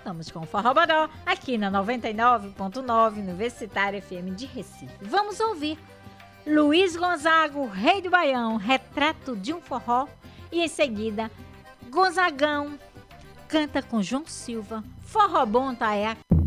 ficamos com o Forró Bodó, aqui na 99.9 Universitária FM de Recife. Vamos ouvir Luiz Gonzaga, o Rei do Baião, Retrato de um Forró. E em seguida, Gonzagão canta com João Silva, Forró Bom Tá É Aqui.